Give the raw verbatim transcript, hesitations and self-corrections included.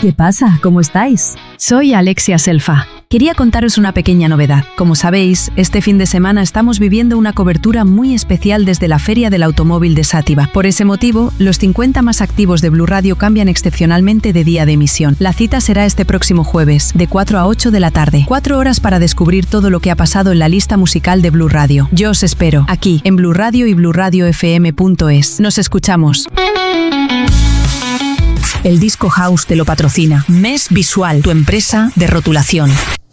¿Qué pasa? ¿Cómo estáis? Soy Alexia Selfa. Quería contaros una pequeña novedad. Como sabéis, este fin de semana estamos viviendo una cobertura muy especial desde la Feria del Automóvil de Sátiva. Por ese motivo, los cincuenta más activos de Blu Radio cambian excepcionalmente de día de emisión. La cita será este próximo jueves, de cuatro a ocho de la tarde. Cuatro horas para descubrir todo lo que ha pasado en la lista musical de Blu Radio. Yo os espero, aquí, en Blu Radio y blu radio f m punto es. Nos escuchamos. El Disco House te lo patrocina. Mes Visual, tu empresa de rotulación.